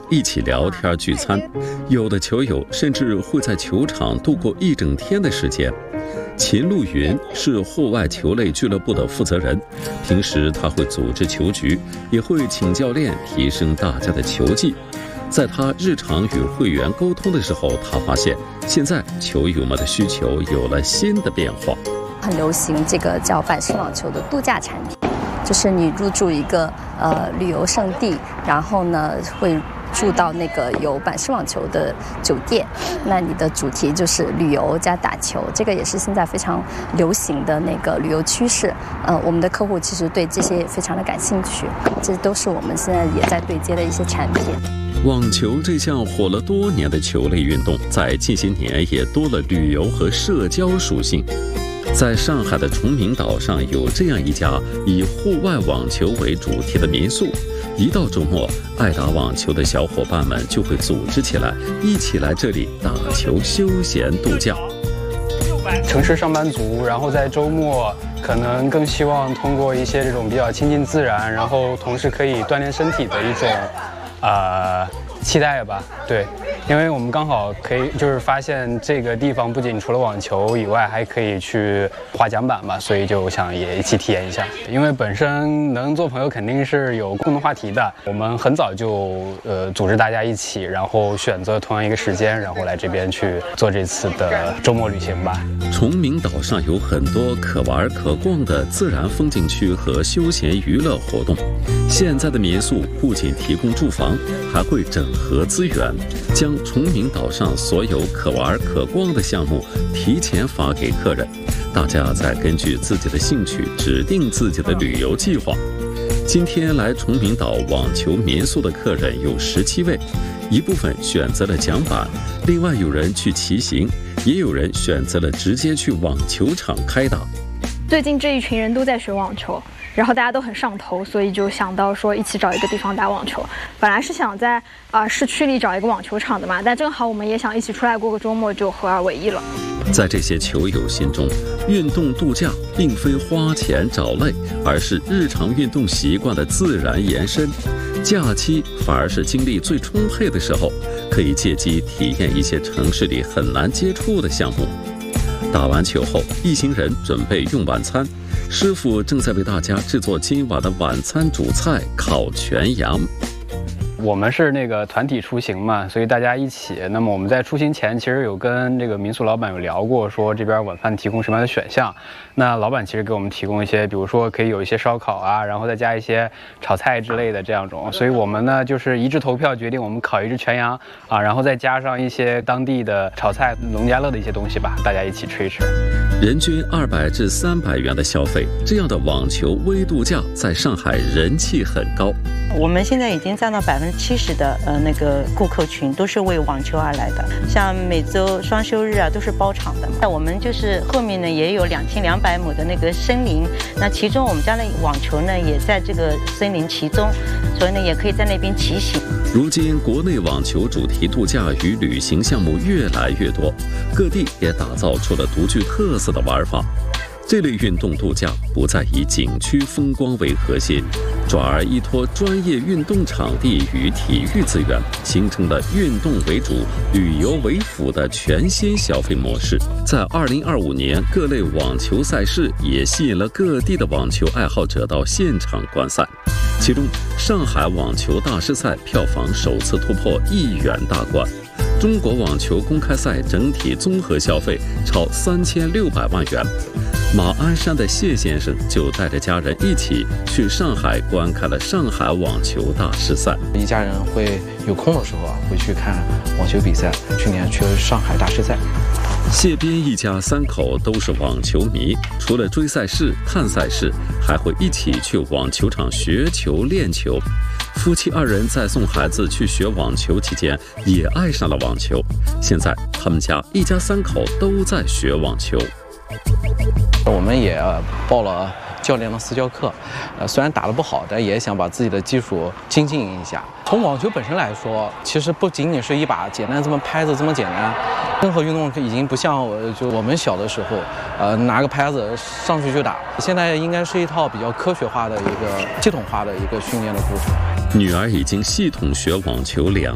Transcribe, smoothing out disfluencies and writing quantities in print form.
一起聊天聚餐，有的球友甚至会在球场度过一整天的时间。秦路云是户外球类俱乐部的负责人，平时他会组织球局，也会请教练提升大家的球技。在他日常与会员沟通的时候，他发现现在球友们的需求有了新的变化。 很流行这个叫板式网球的度假产品，就是你入住一个旅游胜地，然后呢会住到那个有板式网球的酒店，那你的主题就是旅游加打球，这个也是现在非常流行的那个旅游趋势。我们的客户其实对这些也非常的感兴趣，这都是我们现在也在对接的一些产品。 网球这项火了多年的球类运动，在近些年也多了旅游和社交属性。在上海的崇明岛上有这样一家以户外网球为主题的民宿，一到周末，爱打网球的小伙伴们就会组织起来，一起来这里打球休闲度假。 城市上班族，然后在周末可能更希望通过一些这种比较亲近自然，然后同时可以锻炼身体的一种期待吧。对，因为我们刚好可以就是发现这个地方不仅除了网球以外，还可以去滑桨板嘛，所以就想也一起体验一下。因为本身能做朋友肯定是有共同话题的，我们很早就组织大家一起，然后选择同样一个时间，然后来这边去做这次的周末旅行吧。 崇明岛上有很多可玩可逛的自然风景区和休闲娱乐活动。现在的民宿不仅提供住房，还会整合资源，将崇明岛上所有可玩可逛的项目提前发给客人，大家再根据自己的兴趣指定自己的旅游计划。今天来崇明岛网球民宿的客人有17位，一部分选择了桨板，另外有人去骑行，也有人选择了直接去网球场开打。 最近这一群人都在学网球，然后大家都很上头，所以就想到说一起找一个地方打网球。本来是想在市区里找一个网球场的嘛，但正好我们也想一起出来过个周末，就合二为一了。 在这些球友心中，运动度假并非花钱找累，而是日常运动习惯的自然延伸。假期反而是精力最充沛的时候，可以借机体验一些城市里很难接触的项目。打完球后，一行人准备用晚餐，师傅正在为大家制作今晚的晚餐主菜烤全羊。 我们是那个团体出行嘛，所以大家一起。那么我们在出行前其实有跟这个民宿老板有聊过，说这边晚饭提供什么样的选项。那老板其实给我们提供一些，比如说可以有一些烧烤啊，然后再加一些炒菜之类的这样种。所以我们呢就是一致投票决定我们烤一只全羊啊，然后再加上一些当地的炒菜、农家乐的一些东西吧，大家一起吃一吃。 人均200至300元的消费，这样的网球微度假在上海人气很高。 我们现在已经占到70%的那个顾客群都是为网球而来的，像每周双休日啊都是包场的。那我们就是后面呢也有2200亩的那个森林，那其中我们家的网球呢也在这个森林其中，所以呢也可以在那边骑行。 如今国内网球主题度假与旅行项目越来越多，各地也打造出了独具特色的玩法。这类运动度假不再以景区风光为核心，转而依托专业运动场地与体育资源，形成了运动为主、旅游为辅的全新消费模式。在2025年，各类网球赛事也吸引了各地的网球爱好者到现场观赛。其中，上海网球大师赛票房首次突破1亿元大关。中国网球公开赛整体综合消费超3600万元。马鞍山的谢先生就带着家人一起去上海观看了上海网球大师赛。 一家人会有空的时候会去看网球比赛。去年去了上海大师赛。 谢斌一家3口都是网球迷，除了追赛事、看赛事，还会一起去网球场学球、练球。夫妻2人在送孩子去学网球期间，也爱上了网球。现在他们家一家3口都在学网球。 我们也报了教练的私教课，虽然打得不好，但也想把自己的技术精进一下。从网球本身来说，其实不仅仅是一把简单这么拍子这么简单，任何运动已经不像就我们小的时候，拿个拍子上去就打。现在应该是一套比较科学化的一个系统化的一个训练的过程。 女儿已经系统学网球2